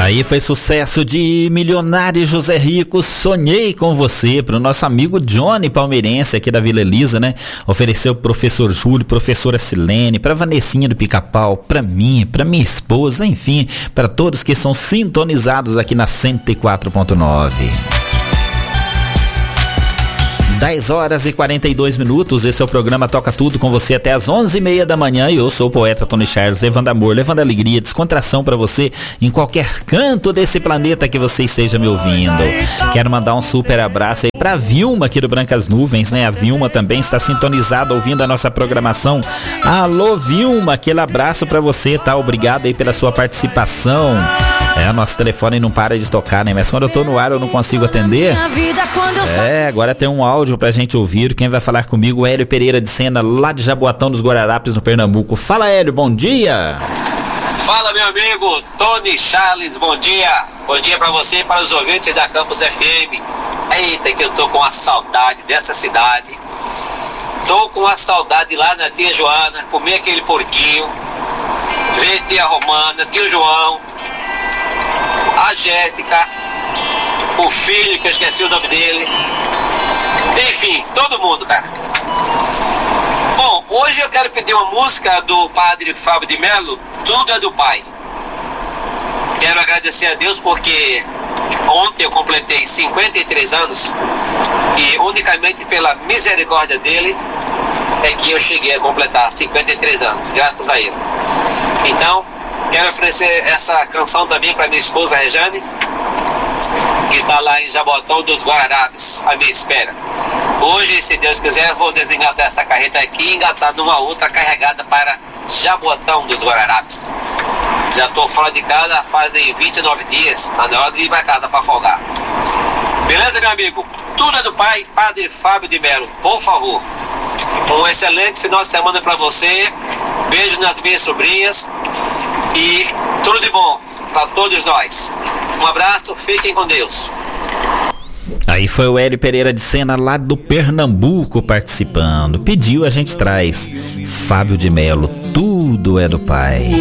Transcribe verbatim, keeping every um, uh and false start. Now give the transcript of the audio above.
Aí foi sucesso de Milionário José Rico, Sonhei com Você, pro nosso amigo Johnny Palmeirense aqui da Vila Elisa, né? Ofereceu pro professor Júlio, professora Silene, pra Vanessinha do Pica-Pau, pra mim, pra minha esposa, enfim, pra todos que são sintonizados aqui na cento e quatro ponto nove. dez horas e quarenta e dois minutos, esse é o programa Toca Tudo com você até as onze e meia da manhã e eu sou o poeta Tony Charles, levando amor, levando alegria, descontração pra você em qualquer canto desse planeta que você esteja me ouvindo. Quero mandar um super abraço aí pra Vilma aqui do Brancas Nuvens, né? A Vilma também está sintonizada ouvindo a nossa programação. Alô Vilma, aquele abraço pra você, tá? Obrigado aí pela sua participação. É, nosso telefone não para de tocar, né? Mas quando eu tô no ar eu não consigo atender. É, agora tem um áudio pra gente ouvir. Quem vai falar comigo é Hélio Pereira de Sena, lá de Jaboatão dos Guararapes, no Pernambuco. Fala, Hélio, bom dia. Fala, meu amigo Tony Charles, bom dia. Bom dia pra você e para os ouvintes da Campus F M. Eita, que eu tô com a saudade dessa cidade. Tô com a saudade lá na tia Joana, comer aquele porquinho, ver tia Romana, tio João, a Jéssica, o filho que eu esqueci o nome dele, enfim, todo mundo, cara. Bom, hoje eu quero pedir uma música do padre Fábio de Melo, Tudo é do Pai. Quero agradecer a Deus porque ontem eu completei cinquenta e três anos e unicamente pela misericórdia dele é que eu cheguei a completar cinquenta e três anos, graças a ele. Então, quero oferecer essa canção também para minha esposa Rejane, que está lá em Jaboatão dos Guararapes, à minha espera. Hoje, se Deus quiser, vou desengatar essa carreta aqui e engatar numa outra carregada para Jaboatão dos Guararapes. Já estou fora de casa fazem vinte e nove dias, está na hora de ir para casa para folgar. Beleza, meu amigo? Tudo é do Pai, Padre Fábio de Melo, por favor. Um excelente final de semana para você. Beijo nas minhas sobrinhas e tudo de bom para todos nós. Um abraço, fiquem com Deus. Aí foi o Hélio Pereira de Sena, lá do Pernambuco, participando. Pediu, a gente traz. Fábio de Melo, Tudo é do Pai.